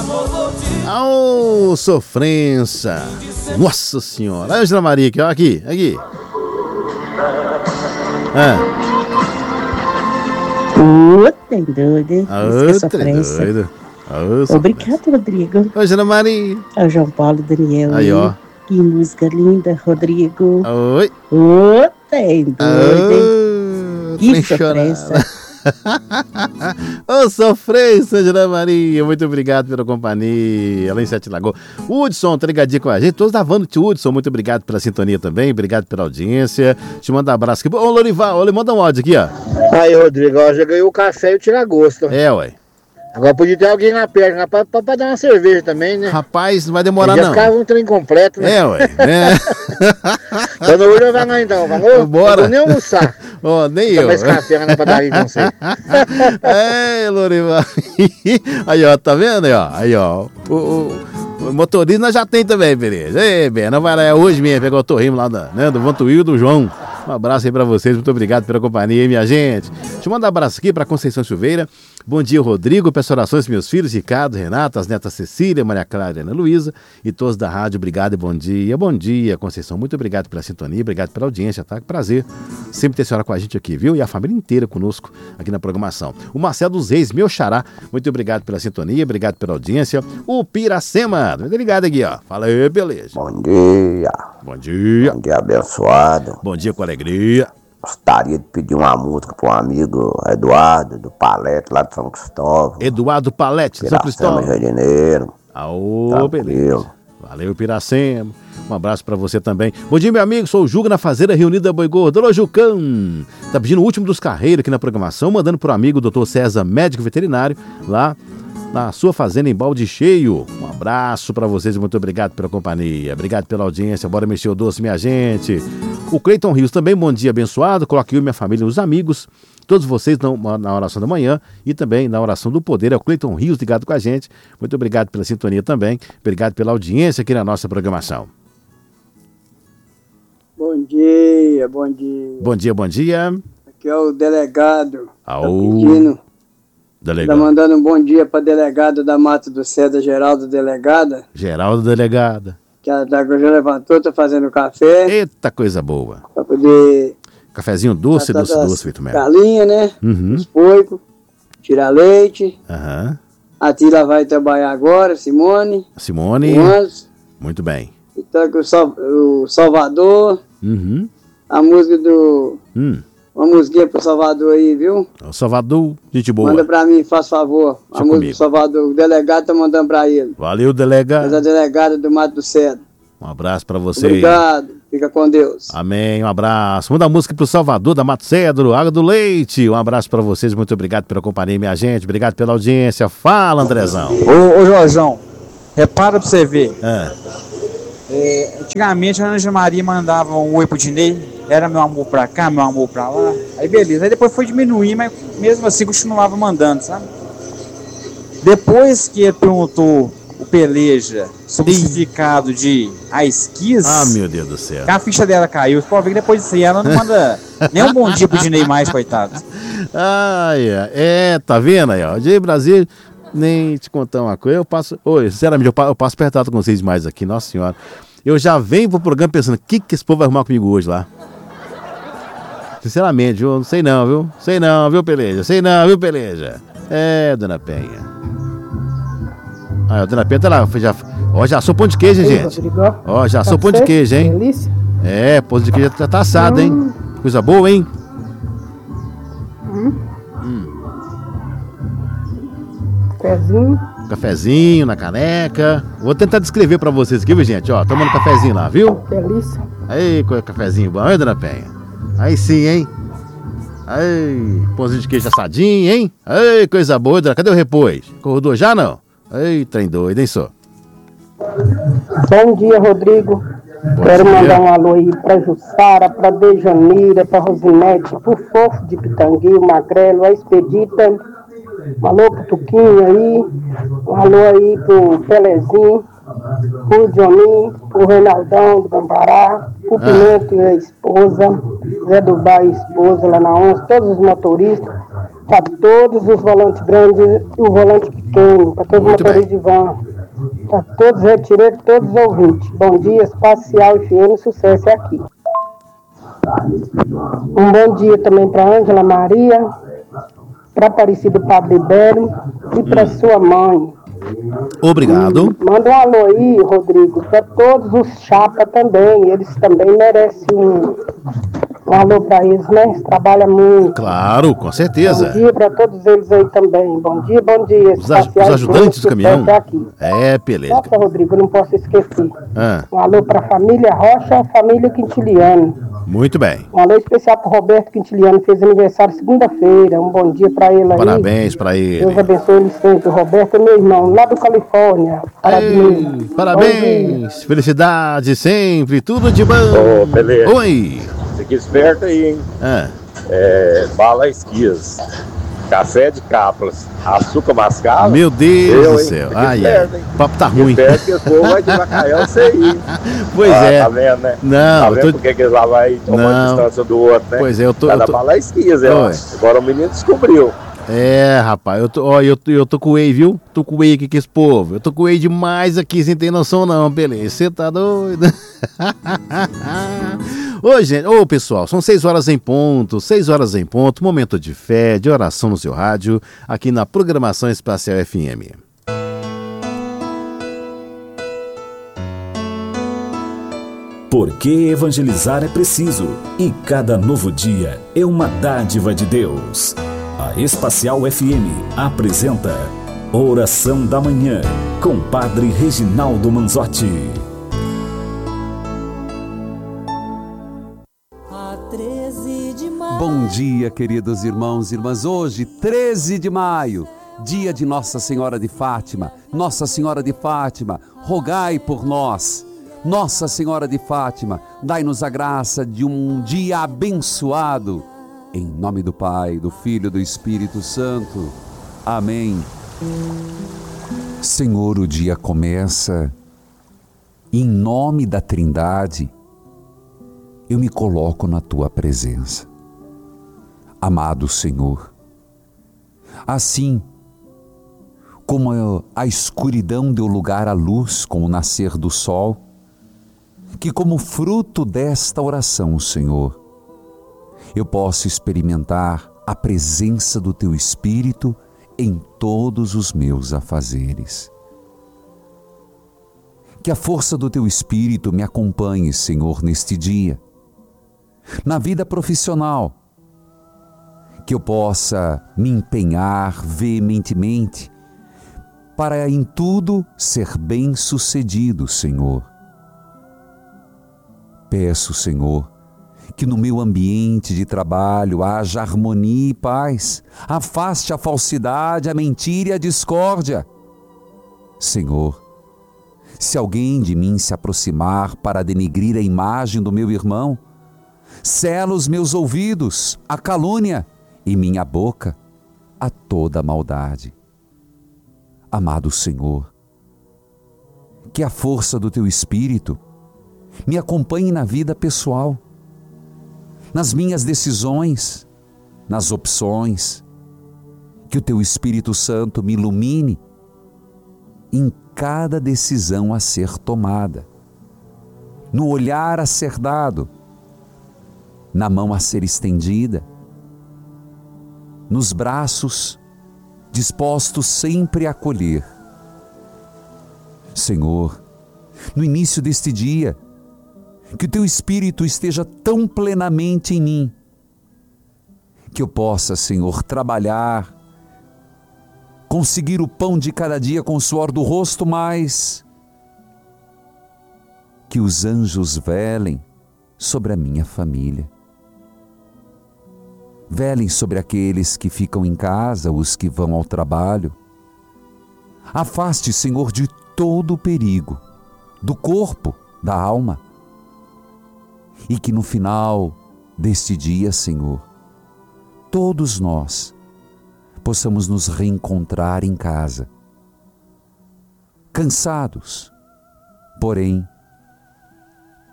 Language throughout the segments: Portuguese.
Ô, sofrência. Nossa senhora. Olha a Angela Maria aqui, ó. Aqui. Tem doido, hein? Doido. Obrigado, Rodrigo. Angela Maria. É o João Paulo Daniel. Aí, ó. Que música linda, Rodrigo. Oi. Tem doido, hein? Que sofrência. Ô, sofrência, Angela Maria. Muito obrigado pela companhia. Lá em Sete Lagoas. Hudson, tá ligadinho com a gente. Todos da Vando Hudson, muito obrigado pela sintonia também. Obrigado pela audiência. Te mando um abraço aqui. Ô, Lorival, ele manda um áudio aqui, ó. Aí, Rodrigo, ó, já ganhou o café e o tira-gosto. É, ué. Agora podia ter alguém lá perto, né, pra dar uma cerveja também, né? Rapaz, não vai demorar, já não. Já ficava um trem completo, né? É, ué. Né? Quando hoje eu vou lá, então. Vamos? Bora. Não vou nem almoçar. Ó, nem eu. Tomar esse café lá na padaria com você. É, Lorival. Aí, ó, tá vendo? Aí, ó. O motorista nós já tem também, beleza. Ei, bem, não vai lá hoje mesmo, pegar o torrimo lá do Vantuil do João. Um abraço aí pra vocês, muito obrigado pela companhia, hein, minha gente. Deixa eu mandar um abraço aqui pra Conceição Silveira. Bom dia, Rodrigo. Peço orações meus filhos, Ricardo, Renata, as netas Cecília, Maria Clara e Ana Luísa e todos da rádio. Obrigado e bom dia. Bom dia, Conceição. Muito obrigado pela sintonia, obrigado pela audiência, tá? Prazer sempre ter a senhora com a gente aqui, viu? E a família inteira conosco aqui na programação. O Marcelo dos Reis, meu xará, muito obrigado pela sintonia, obrigado pela audiência. O Piracema, muito ligado aqui, ó. Fala aí, beleza. Bom dia. Bom dia. Bom dia, abençoado. Bom dia com alegria. Gostaria de pedir uma música para um amigo Eduardo, do Palete, lá de São Cristóvão. Eduardo Palete, de São Cristóvão. Jardineiro. Aô, beleza. Valeu, Piracema. Um abraço pra você também. Bom dia, meu amigo. Sou o Juca na Fazenda Reunida Boi Gordo. Alô, Jucão. Tá pedindo o último dos carreiros aqui na programação, mandando pro amigo Dr. César, médico veterinário, lá na sua fazenda em Balde Cheio. Um abraço pra vocês e muito obrigado pela companhia. Obrigado pela audiência. Bora mexer o doce, minha gente. O Cleiton Rios também, bom dia, abençoado. Coloque eu e minha família e os amigos. Todos vocês na oração da manhã e também na oração do poder. É o Cleiton Rios ligado com a gente. Muito obrigado pela sintonia também. Obrigado pela audiência aqui na nossa programação. Bom dia, bom dia. Bom dia, bom dia. Aqui é o delegado. Aô, tá pedindo. Delegado. Tá mandando um bom dia para delegado da Mata do Céu, Geraldo Delegada. Geraldo Delegada. Que ela já levantou, tá fazendo café. Eita, coisa boa. Pra poder... Cafezinho doce, doce, feito mesmo. Galinha, né? Os porcos. Tirar leite. A Tila vai trabalhar agora, Simone. Muito bem. Então, o Salvador. A música do... Uma musiquinha pro Salvador aí, viu? O Salvador, gente boa. Manda pra mim, faz favor. A música do Salvador, o delegado tá mandando pra ele. Valeu, delegado. Mas a delegada do Mato do Cedro. Um abraço pra vocês. Obrigado, fica com Deus. Amém, um abraço. Manda a música pro Salvador, da Mato Cedro, Água do Leite. Um abraço pra vocês, muito obrigado pela companhia, minha gente. Obrigado pela audiência. Fala, Andrezão. Ô Jorjão, repara pra você ver. Antigamente a Ana Maria mandava um oi pro Dinei. Era meu amor pra cá, meu amor pra lá. Aí beleza, aí depois foi diminuir, mas mesmo assim continuava mandando, sabe? Depois que ele perguntou o Peleja sobre o significado de a esquiz. Ah, meu Deus do céu. A ficha dela caiu. Você pode ver que depois disso aí ela não manda nem um bom dia pro Dinei mais, coitado. Tá vendo aí, ó? Dinei Brasil, nem te contar uma coisa. Eu passo, sinceramente, eu passo apertado com vocês mais aqui, nossa senhora. Eu já venho pro programa pensando, o que esse povo vai arrumar comigo hoje lá? Sinceramente, eu não sei não, viu? Sei não, viu, Peleja? Sei não, viu, Peleja? Dona Penha. A Dona Penha tá lá, já sou pão de queijo, hein, gente? Ó, já sou pão de queijo, hein? Delícia. Pão de queijo já tá assado, hein? Coisa boa, hein? Cafezinho na caneca. Vou tentar descrever pra vocês aqui, viu, gente? Ó, tomando cafezinho lá, viu? Delícia. Aí, cafezinho bom, hein, Dona Penha? Aí sim, hein? Aí, pãozinho de queijo assadinho, hein? Aí, coisa boa, Dona. Cadê o repôs? Acordou já, não? Aí, trem doido, hein, só? Bom dia, Rodrigo. Quero mandar um alô aí pra Jussara, pra Dejanira, pra Rosinete, pro Fofo de Pitanguinho, Magrelo, a Expedita. Um alô pro Tuquinho aí, um alô aí pro Pelezinho, pro Joninho, pro Reinaldão do Gambará, pro Pimento e a esposa, Zé do Bar e a esposa lá na 11, todos os motoristas, para todos os volantes grandes e o volante pequeno, para todos os motores de van, para todos os retireiros, todos os ouvintes. Bom dia, Espacial FM, sucesso é aqui. Um bom dia também para Ângela Maria, para Aparecido Padre Ibério e para sua mãe. Obrigado. Manda um alô aí, Rodrigo, para todos os chapa também. Eles também merecem um alô para eles, né? Eles trabalham muito. Claro, com certeza. Bom dia para todos eles aí também. Bom dia, bom dia. Os ajudantes do caminhão. Beleza. Nossa, Rodrigo, não posso esquecer. Um alô para a família Rocha, família Quintiliano. Muito bem. Um alô especial para o Roberto Quintiliano, fez aniversário segunda-feira. Um bom dia para ele aí. Parabéns para ele. Deus abençoe ele sempre. O Roberto é meu irmão, lá do Califórnia. Parabéns. Parabéns. Felicidade sempre. Tudo de bom. Ô, beleza. Oi. Fique esperto aí, hein? Bala esquias. Café de cápsulas, açúcar mascavo. Meu Deus do céu. O papo tá ruim. Espero que o povo vai devagar isso aí. Pois é. Tá vendo, né? Não, tá vendo porque eles lá vai tomando distância do outro, né? Pois é, eu tô. Cada bala esquias, agora o menino descobriu. Rapaz, eu tô com o whey, viu? Tô com o whey aqui com esse povo. Eu tô com o whey demais aqui, sem ter noção não, beleza. Você tá doido? Ô, gente, pessoal, são 6 horas em ponto, momento de fé, de oração no seu rádio, aqui na Programação Espacial FM. Porque evangelizar é preciso e cada novo dia é uma dádiva de Deus. A Espacial FM apresenta Oração da Manhã com Padre Reginaldo Manzotti. Bom dia, queridos irmãos e irmãs. Hoje, 13 de maio, dia de Nossa Senhora de Fátima. Nossa Senhora de Fátima, rogai por nós. Nossa Senhora de Fátima, dai-nos a graça de um dia abençoado. Em nome do Pai, do Filho e do Espírito Santo. Amém. Senhor, o dia começa. Em nome da Trindade, eu me coloco na Tua presença. Amado Senhor, assim como a escuridão deu lugar à luz com o nascer do sol, que como fruto desta oração, Senhor, eu posso experimentar a presença do Teu Espírito em todos os meus afazeres. Que a força do Teu Espírito me acompanhe, Senhor, neste dia, na vida profissional, que eu possa me empenhar veementemente para em tudo ser bem-sucedido, Senhor. Peço, Senhor, que no meu ambiente de trabalho haja harmonia e paz, afaste a falsidade, a mentira e a discórdia. Senhor, se alguém de mim se aproximar para denegrir a imagem do meu irmão, sela os meus ouvidos à calúnia e minha boca a toda maldade. Amado Senhor, que a força do Teu Espírito me acompanhe na vida pessoal, nas minhas decisões, nas opções, que o Teu Espírito Santo me ilumine em cada decisão a ser tomada, no olhar a ser dado, na mão a ser estendida, nos braços dispostos sempre a acolher. Senhor, no início deste dia, que o Teu Espírito esteja tão plenamente em mim, que eu possa, Senhor, trabalhar, conseguir o pão de cada dia com o suor do rosto, mas que os anjos velem sobre a minha família. Velem sobre aqueles que ficam em casa, os que vão ao trabalho. Afaste, Senhor, de todo o perigo, do corpo, da alma. E que no final deste dia, Senhor, todos nós possamos nos reencontrar em casa, cansados, porém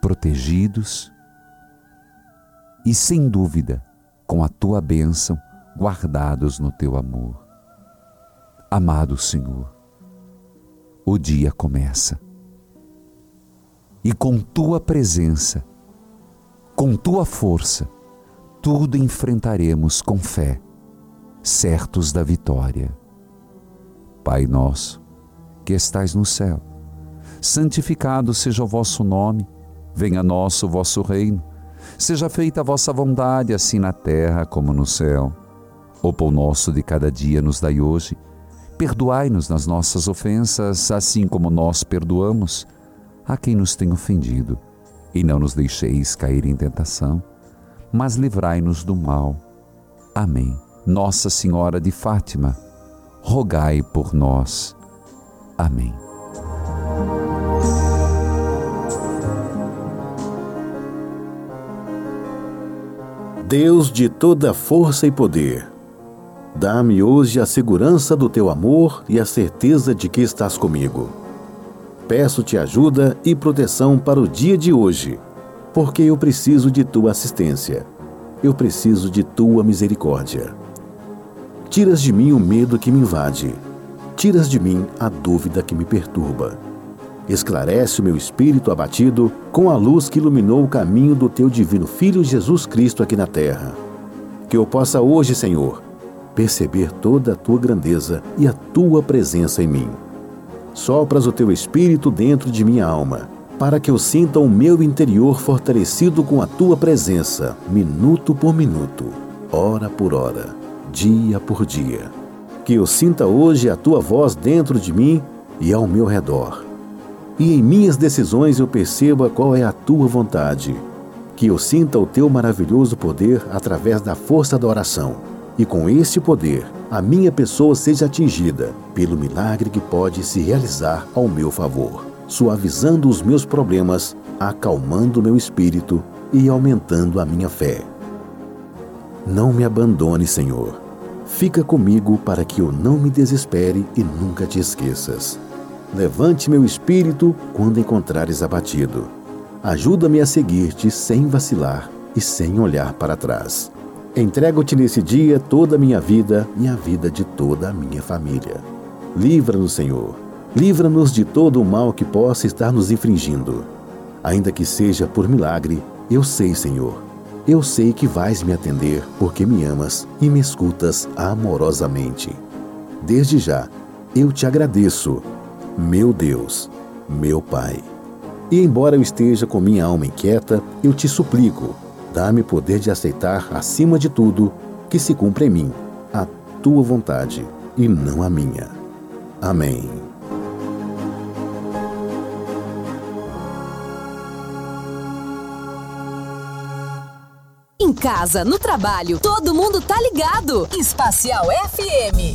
protegidos e, sem dúvida, com a Tua bênção, guardados no teu amor. Amado Senhor, o dia começa. E com tua presença, com tua força, tudo enfrentaremos com fé, certos da vitória. Pai nosso, que estais no céu, santificado seja o vosso nome, venha a nós o vosso reino, seja feita a vossa vontade, assim na terra como no céu. O pão nosso de cada dia nos dai hoje, perdoai-nos nas nossas ofensas, assim como nós perdoamos a quem nos tem ofendido, e não nos deixeis cair em tentação, mas livrai-nos do mal. Amém. Nossa Senhora de Fátima, rogai por nós. Amém. Deus de toda força e poder, dá-me hoje a segurança do teu amor e a certeza de que estás comigo. Peço-te ajuda e proteção para o dia de hoje, porque eu preciso de tua assistência. Eu preciso de tua misericórdia. Tiras de mim o medo que me invade. Tiras de mim a dúvida que me perturba. Esclarece o meu espírito abatido com a luz que iluminou o caminho do teu divino Filho Jesus Cristo aqui na terra. Que eu possa hoje, Senhor, perceber toda a tua grandeza e a tua presença em mim. Sopras o teu espírito dentro de minha alma, para que eu sinta o meu interior fortalecido com a tua presença, minuto por minuto, hora por hora, dia por dia. Que eu sinta hoje a tua voz dentro de mim e ao meu redor. E em minhas decisões eu perceba qual é a tua vontade. Que eu sinta o teu maravilhoso poder através da força da oração. E com esse poder, a minha pessoa seja atingida pelo milagre que pode se realizar ao meu favor, suavizando os meus problemas, acalmando o meu espírito e aumentando a minha fé. Não me abandone, Senhor. Fica comigo para que eu não me desespere e nunca te esqueças. Levante meu espírito quando encontrares abatido. Ajuda-me a seguir-te sem vacilar e sem olhar para trás. Entrego-te nesse dia toda a minha vida e a vida de toda a minha família. Livra-nos, Senhor. Livra-nos de todo o mal que possa estar nos infringindo. Ainda que seja por milagre, eu sei, Senhor. Eu sei que vais me atender porque me amas e me escutas amorosamente. Desde já, eu te agradeço, meu Deus, meu Pai. E embora eu esteja com minha alma inquieta, eu te suplico, dá-me poder de aceitar, acima de tudo, que se cumpra em mim a tua vontade e não a minha. Amém. Em casa, no trabalho, todo mundo tá ligado. Espacial FM.